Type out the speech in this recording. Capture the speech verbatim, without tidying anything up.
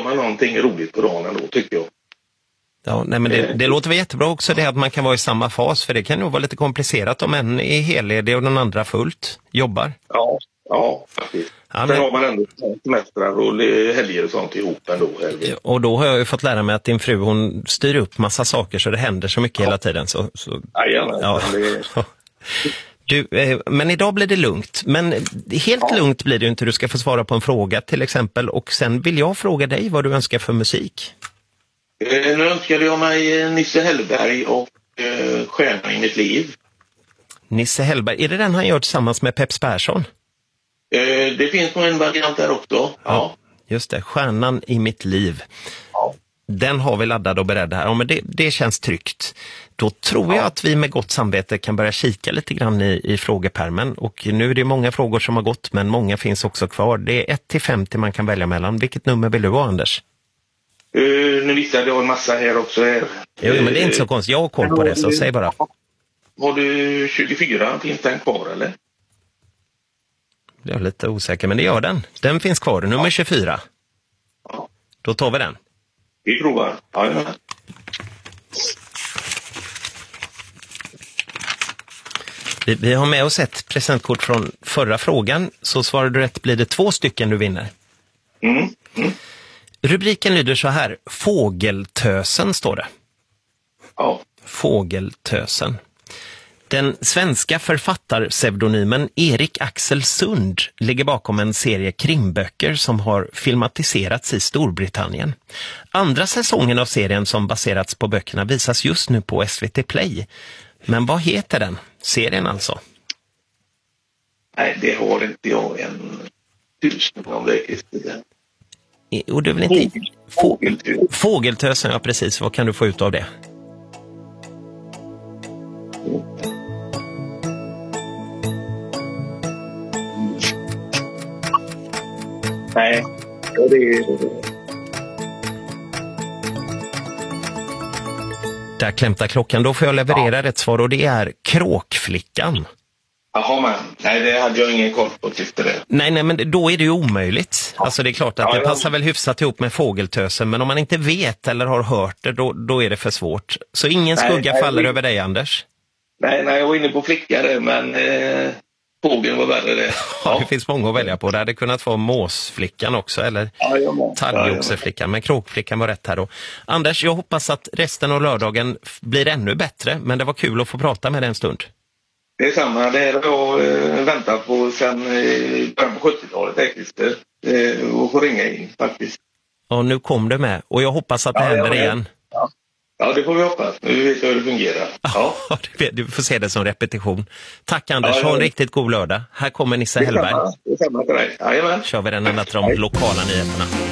gör man någonting roligt på dagen då, tycker jag. Ja, nej, men det, det låter väl jättebra också det att man kan vara i samma fas, för det kan nog vara lite komplicerat om en är helledig och den andra fullt jobbar. Ja, ja faktiskt. Ja, men... Sen har man ändå semestrar och helger och sånt ihop ändå. Och då har jag ju fått lära mig att din fru, hon styr upp massa saker så det händer så mycket ja. hela tiden. Så, så... Ja, ja, ja. Det... Du, eh, men idag blir det lugnt. Men helt ja. lugnt blir det ju inte. Du ska få svara på en fråga till exempel. Och sen vill jag fråga dig vad du önskar för musik. Eh, nu önskade jag mig Nisse Hellberg och eh, Stjärna i mitt liv. Nisse Hellberg, är det den han gör tillsammans med Peps Persson? Eh, det finns nog en variant där också. Ja. ja, just det. Stjärnan i mitt liv. Ja. Den har vi laddad och beredd här. Ja, men det, det känns tryggt. Då tror jag att vi med gott samvete kan börja kika lite grann i, i frågepärmen. Och nu är det många frågor som har gått, men många finns också kvar. Det är ett till femtio man kan välja mellan. Vilket nummer vill du ha, Anders? Uh, nu visste jag det var en massa här också. Här. Jo, men det är inte så konstigt. Jag har koll på det, så säg bara. Har du tjugofyra? Finns den kvar, eller? Jag är lite osäker, men det gör den. Den finns kvar, nummer tjugofyra. Ja. Då tar vi den. Vi provar. Ja, ja. Vi, vi har med oss ett presentkort från förra frågan. Så svarar du rätt blir det två stycken du vinner. Mm. Mm. Rubriken lyder så här. Fågeltösen står det. Ja. Fågeltösen. Den svenska författarpseudonymen Erik Axel Sund ligger bakom en serie krimböcker som har filmatiserats i Storbritannien. Andra säsongen av serien som baserats på böckerna visas just nu på S V T Play. Men vad heter den? Serien alltså? Nej, det har inte jag en tusen om det är det. Och du vill inte... Fågeltösen. Fågeltösen, ja precis. Vad kan du få ut av det? Nej, det är... Där klämtar klockan. Då får jag leverera ja. rätt svar och det är Kråkflickan. Jaha, men nej, det hade jag ingen koll på tyckte det. Nej, nej, men då är det ju omöjligt. Ja. Alltså det är klart att ja, det passar ja. väl hyfsat ihop med Fågeltösen, men om man inte vet eller har hört det, då, då är det för svårt. Så ingen nej, skugga nej, faller nej. över dig, Anders. Nej, nej, jag var inne på flickare, men eh, fågeln var värre det. Ja, det finns många att välja på. Det hade kunnat vara måsflickan också, eller ja, talgoxeflickan, men kråkflickan var rätt här då. Anders, jag hoppas att resten av lördagen blir ännu bättre, men det var kul att få prata med dig en stund. Det är samma, det har jag äh, väntat på sedan äh, början på sjuttiotalet faktiskt, äh, och få ringa in faktiskt. Och nu kom det med, och jag hoppas att det ja, händer igen. Ja. ja, det får vi hoppas. Nu vet jag hur det fungerar. Ja. Du får se det som repetition. Tack Anders, ja, ja. ha en riktigt god lördag. Här kommer Nisse Hellberg. Det är samma för dig. Jajamän. Kör vi den ända till de lokala nyheterna.